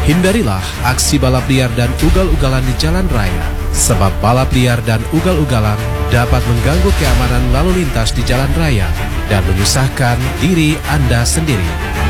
Hindarilah aksi balap liar dan ugal-ugalan di jalan raya, sebab balap liar dan ugal-ugalan dapat mengganggu keamanan lalu lintas di jalan raya dan menyusahkan diri Anda sendiri.